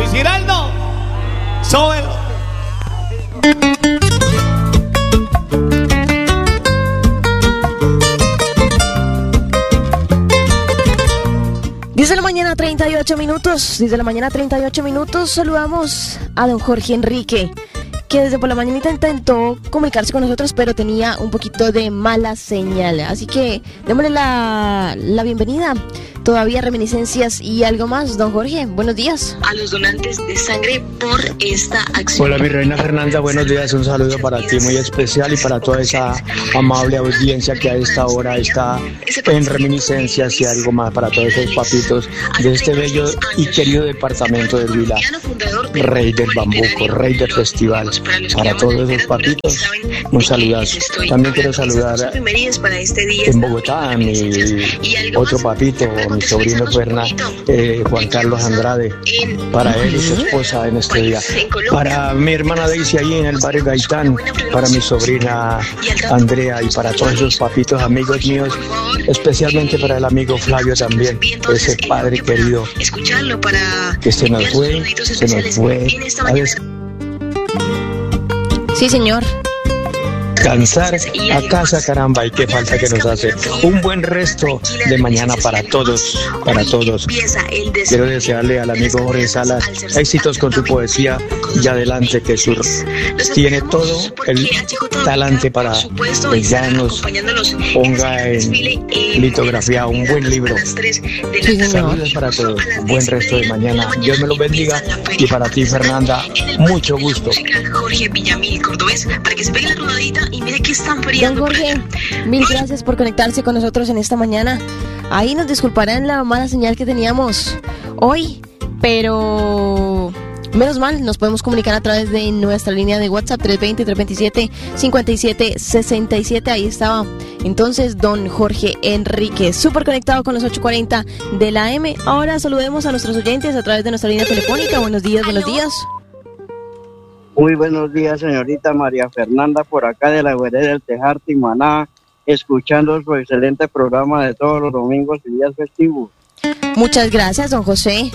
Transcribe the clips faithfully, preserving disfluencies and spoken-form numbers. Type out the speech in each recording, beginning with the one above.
Luis Giraldo, sóbelo. diez de la mañana, treinta y ocho minutos. diez de la mañana, treinta y ocho minutos. Saludamos a don Jorge Enrique, que desde por la mañanita intentó comunicarse con nosotros, pero tenía un poquito de mala señal. Así que démosle la, la bienvenida. Todavía reminiscencias y algo más, don Jorge. Buenos días. A los donantes de sangre por esta acción. Hola, mi reina Fernanda, buenos días. Un saludo para ti muy especial y para toda esa amable audiencia que a esta hora está en reminiscencias y algo más para todos esos papitos de este bello y querido departamento de Huila. Rey del bambuco, rey del festival. Para todos esos papitos, un saludazo. También quiero saludar en Bogotá a mi otro papito, mi sobrino Fernan, eh, Juan Carlos Andrade, para él y su esposa en este día. Para mi hermana Daisy ahí en el barrio Gaitán, para mi sobrina Andrea y para todos esos papitos amigos míos, especialmente para el amigo Flavio también, ese padre querido que se nos fue, se nos fue. A ver. Sí, señor. Descansar a casa, caramba, y qué falta que nos hace. Un buen resto de mañana para todos, para todos. Quiero desearle al amigo Jorge Salas éxitos con su poesía y adelante, que sur tiene todo el talante para que ya nos ponga en litografía un buen libro. Sí, saludos para todos, buen resto de mañana. Dios me los bendiga y para ti, Fernanda, mucho gusto. Jorge Villamil, cordobés, para que se pegue la rodadita. Y mire que están feriando. Don Jorge, mil gracias por conectarse con nosotros en esta mañana. Ahí nos disculparán la mala señal que teníamos hoy, pero menos mal, nos podemos comunicar a través de nuestra línea de WhatsApp tres dos cero, tres dos siete, cinco siete seis siete. Ahí estaba entonces don Jorge Enrique, súper conectado con los ocho cuarenta de la M. Ahora saludemos a nuestros oyentes a través de nuestra línea telefónica. Buenos días, buenos días. Muy buenos días, señorita María Fernanda, por acá de la vereda del Tejar, Timaná, escuchando su excelente programa de todos los domingos y días festivos. Muchas gracias, don José.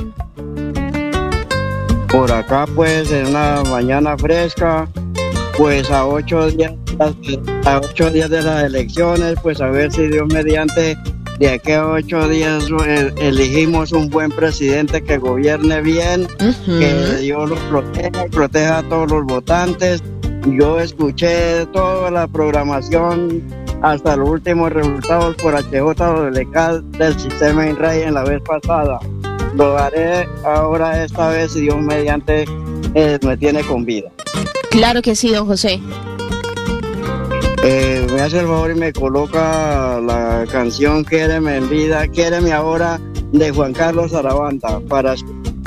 Por acá, pues, en una mañana fresca, pues a ocho días, a ocho días de las elecciones, pues a ver si Dios mediante, de aquí a ocho días elegimos un buen presidente que gobierne bien, uh-huh. que Dios los proteja y proteja a todos los votantes. Yo escuché toda la programación hasta los últimos resultados por H J W K del sistema INRAI en la vez pasada. Lo haré ahora esta vez si Dios mediante eh, me tiene con vida. Claro que sí, don José. Eh, me hace el favor y me coloca la canción Quiéreme en vida, Quiéreme ahora, de Juan Carlos Arabanta, para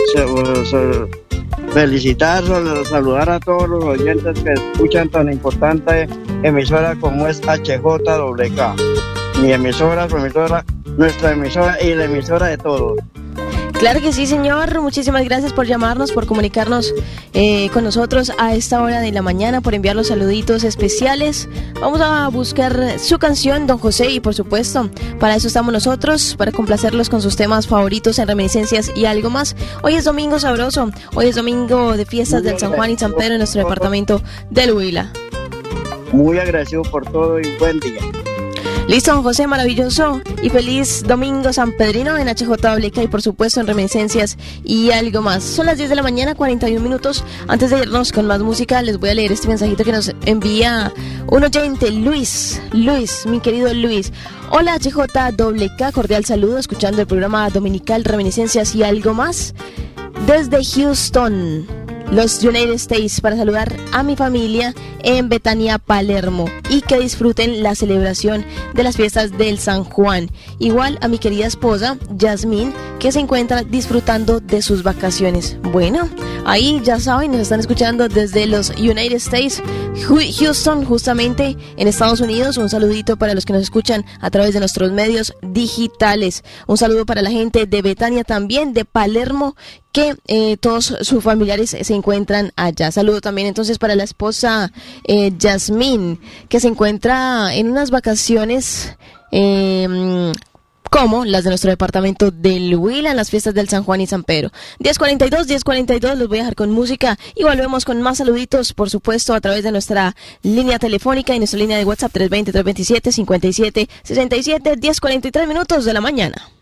felicitar, saludar a todos los oyentes que escuchan tan importante emisora como es H J W K. Mi emisora, su emisora, nuestra emisora y la emisora de todos. Claro que sí, señor. Muchísimas gracias por llamarnos, por comunicarnos eh, con nosotros a esta hora de la mañana, por enviar los saluditos especiales. Vamos a buscar su canción, don José, y por supuesto, para eso estamos nosotros, para complacerlos con sus temas favoritos en reminiscencias y algo más. Hoy es domingo sabroso, hoy es domingo de fiestas del San Juan y San Pedro en nuestro departamento del Huila. Muy agradecido por todo y buen día. Listo, don José, maravilloso y feliz domingo sanpedrino en H J W K y por supuesto en reminiscencias y algo más. Son las diez de la mañana, cuarenta y un minutos. Antes de irnos con más música, les voy a leer este mensajito que nos envía un oyente, Luis. Luis, mi querido Luis. Hola H J W K, cordial saludo, escuchando el programa dominical Reminiscencias y algo más desde Houston, los United States, para saludar a mi familia en Betania, Palermo, y que disfruten la celebración de las fiestas del San Juan. Igual a mi querida esposa, Yasmín, que se encuentra disfrutando de sus vacaciones. Bueno, ahí ya saben, nos están escuchando desde los United States, Houston, justamente en Estados Unidos. Un saludito para los que nos escuchan a través de nuestros medios digitales. Un saludo para la gente de Betania también, de Palermo, que eh, todos sus familiares se encuentran allá. Saludo también entonces para la esposa eh, Yasmín, que se encuentra en unas vacaciones eh, como las de nuestro departamento del Huila en las fiestas del San Juan y San Pedro. diez cuarenta y dos, diez cuarenta y dos, los voy a dejar con música y volvemos con más saluditos, por supuesto, a través de nuestra línea telefónica y nuestra línea de WhatsApp tres dos cero, tres dos siete, cinco siete seis siete, diez cuarenta y tres minutos de la mañana.